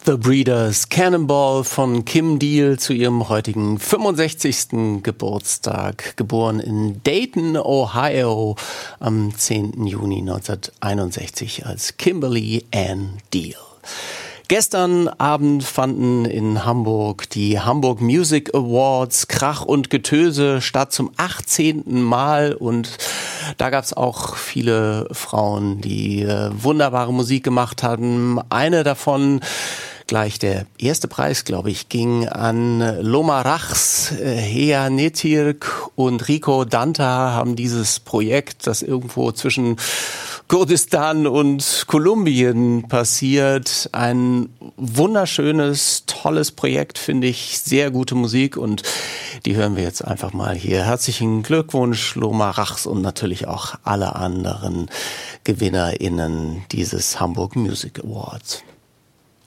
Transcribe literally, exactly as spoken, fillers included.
The Breeders, Cannonball von Kim Deal zu ihrem heutigen fünfundsechzigsten Geburtstag. Geboren in Dayton, Ohio am zehnten Juni neunzehnhunderteinundsechzig als Kimberly Ann Deal. Gestern Abend fanden in Hamburg die Hamburg Music Awards, Krach und Getöse statt zum achtzehnten Mal und da gab es auch viele Frauen, die äh, wunderbare Musik gemacht hatten. Eine davon, gleich der erste Preis, glaube ich, ging an Loma Rachs, äh, Hea Netirk und Rico Danta haben dieses Projekt, das irgendwo zwischen Kurdistan und Kolumbien passiert. Ein wunderschönes, tolles Projekt, finde ich. Sehr gute Musik und die hören wir jetzt einfach mal hier. Herzlichen Glückwunsch, Loma Rachs und natürlich auch alle anderen GewinnerInnen dieses Hamburg Music Awards.